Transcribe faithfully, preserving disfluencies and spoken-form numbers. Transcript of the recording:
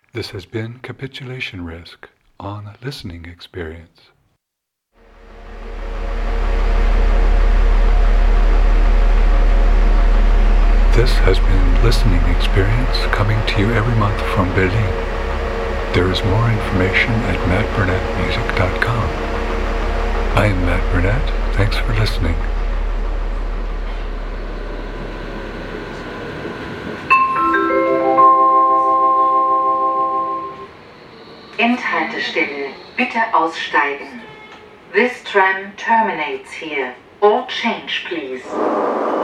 This has been Capitulation Risk on Listening Experience. This has been Listening Experience, coming to you every month from Berlin. There is more information at matt burnett music dot com. I am Matt Burnett. Thanks for listening. Endhaltestelle. Bitte aussteigen. This tram terminates here. All change, please.